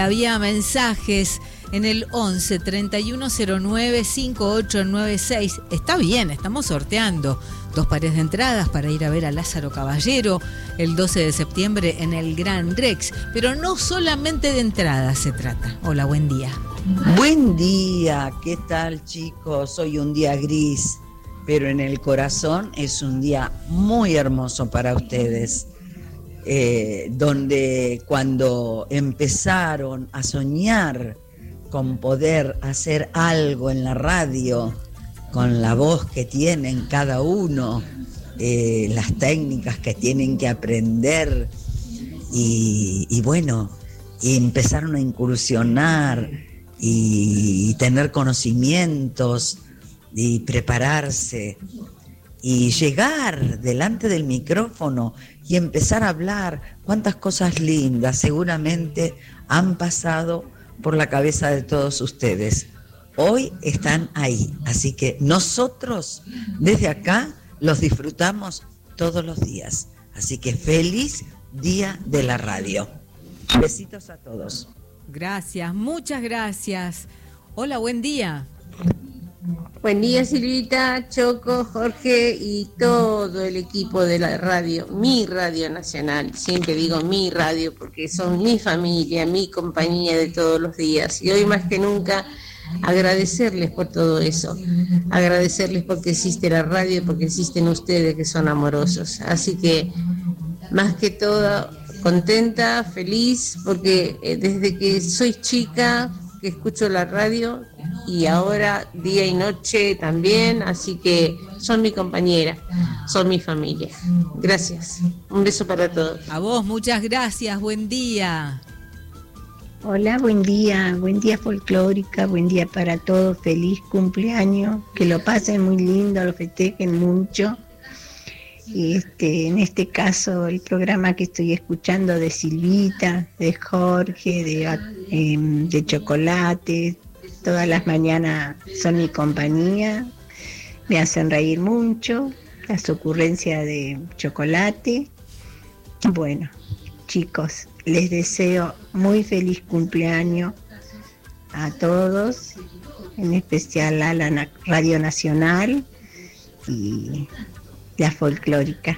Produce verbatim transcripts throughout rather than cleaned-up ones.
Había mensajes en el once, treinta y uno cero nueve, cincuenta y ocho noventa y seis. Está bien, estamos sorteando dos pares de entradas para ir a ver a Lázaro Caballero el doce de septiembre en el Gran Rex. Pero no solamente de entradas se trata. Hola, buen día. Buen día, ¿qué tal, chicos? Hoy un día gris, pero en el corazón es un día muy hermoso para ustedes. Eh, donde cuando empezaron a soñar con poder hacer algo en la radio, con la voz que tienen cada uno, eh, las técnicas que tienen que aprender, y, y bueno, y empezaron a incursionar y, y tener conocimientos y prepararse y llegar delante del micrófono y empezar a hablar. Cuántas cosas lindas seguramente han pasado por la cabeza de todos ustedes. Hoy están ahí, así que nosotros desde acá los disfrutamos todos los días. Así que feliz día de la radio. Besitos a todos. Gracias, muchas gracias. Hola, buen día. Buen día, Silvita, Choco, Jorge y todo el equipo de la radio, mi radio nacional. Siempre digo mi radio porque son mi familia, mi compañía de todos los días. Y hoy más que nunca agradecerles por todo eso. Agradecerles porque existe la radio, porque existen ustedes que son amorosos. Así que más que todo contenta, feliz, porque desde que soy chica que escucho la radio y ahora día y noche también, así que son mi compañera, son mi familia. Gracias, un beso para todos. A vos, muchas gracias, buen día. Hola, buen día, buen día folclórica, buen día para todos, feliz cumpleaños, que lo pasen muy lindo, lo festejen mucho. Y este, en este caso el programa que estoy escuchando de Silvita, de Jorge, de, eh, de Chocolate, todas las mañanas son mi compañía, me hacen reír mucho, las ocurrencias de Chocolate. Bueno, chicos, les deseo muy feliz cumpleaños a todos, en especial a la Radio Nacional y la folclórica.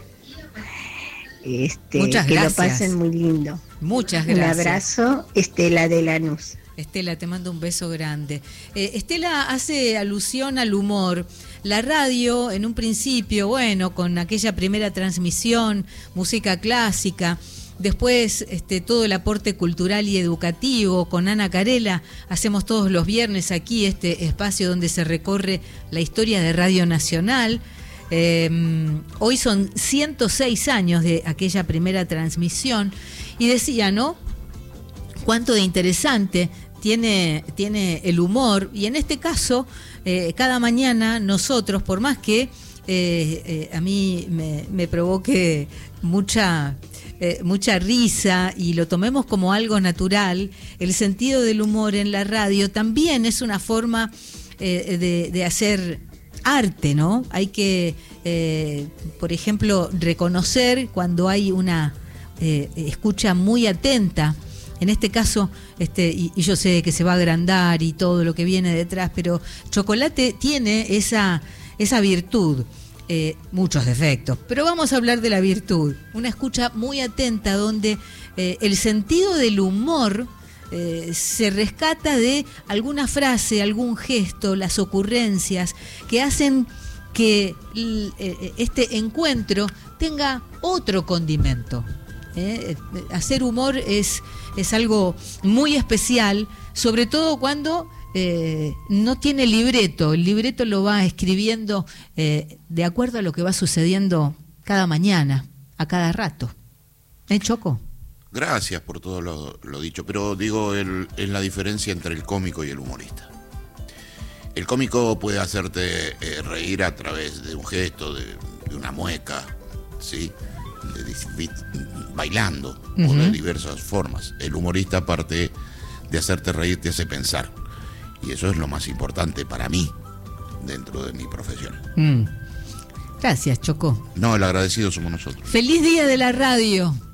Este, Muchas que gracias. lo pasen muy lindo. Muchas gracias. Un abrazo, Estela de Lanús. Estela, te mando un beso grande. Eh, Estela hace alusión al humor. La radio, en un principio, bueno, con aquella primera transmisión, música clásica, después este, todo el aporte cultural y educativo con Ana Carela, hacemos todos los viernes aquí este espacio donde se recorre la historia de Radio Nacional. Eh, hoy son ciento seis años de aquella primera transmisión y decía, ¿no? Cuánto de interesante tiene, tiene el humor, y en este caso, eh, cada mañana nosotros, por más que eh, eh, a mí me, me provoque mucha, eh, mucha risa y lo tomemos como algo natural, el sentido del humor en la radio también es una forma eh, de, de hacer arte, ¿no? Hay que, eh, por ejemplo, reconocer cuando hay una eh, escucha muy atenta. En este caso, este, y, y yo sé que se va a agrandar y todo lo que viene detrás, pero Chocolate tiene esa, esa virtud, eh, muchos defectos, pero vamos a hablar de la virtud. Una escucha muy atenta donde eh, el sentido del humor Eh, se rescata de alguna frase, algún gesto, las ocurrencias que hacen que eh, este encuentro tenga otro condimento. ¿eh? Hacer humor es, es algo muy especial, sobre todo cuando eh, no tiene libreto. El libreto lo va escribiendo eh, de acuerdo a lo que va sucediendo cada mañana, a cada rato. ¿Eh, Choco? Gracias por todo lo, lo dicho, pero digo, el, es la diferencia entre el cómico y el humorista. El cómico puede hacerte eh, reír a través de un gesto, de, de una mueca, ¿sí? De, de, bailando, uh-huh. o de diversas formas. El humorista, aparte de hacerte reír, te hace pensar. Y eso es lo más importante para mí, dentro de mi profesión. Mm. Gracias, Choco. No, el agradecido somos nosotros. ¡Feliz día de la radio!